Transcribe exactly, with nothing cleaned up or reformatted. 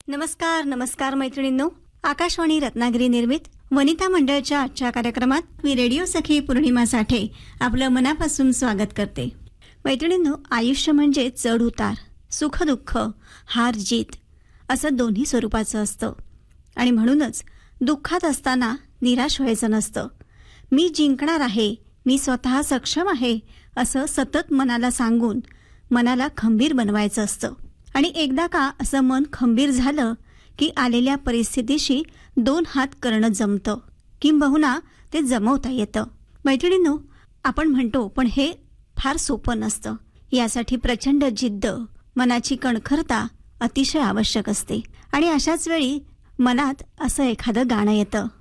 नमस्कार नमस्कार मैत्रिणींनो, आकाशवाणी रत्नागिरी निर्मित वनिता मंडळच्या आजच्या कार्यक्रमात मी रेडिओ सखी पौर्णिमा साठे आपलं मनापासून स्वागत करते. मैत्रिणींनो, आयुष्य म्हणजे चढ उतार, सुख दुःख, हार जीत असं दोन्ही स्वरूपाचं असतं आणि म्हणूनच दुःखात असताना निराश व्हायचं नसतं. मी जिंकणार आहे, मी स्वतः सक्षम आहे असं सतत मनाला सांगून मनाला खंबीर बनवायचं असतं. आणि एकदा का असं मन खंबीर झालं की आलेल्या परिस्थितीशी दोन हात करणं जमतं, किंबहुना ते जमवता येतं. मैत्रिणींनो, आपण म्हणतो पण हे फार सोपं नसतं. यासाठी प्रचंड जिद्द, मनाची कणखरता अतिशय आवश्यक असते. आणि अशाच वेळी मनात असं एखादं गाणं येतं,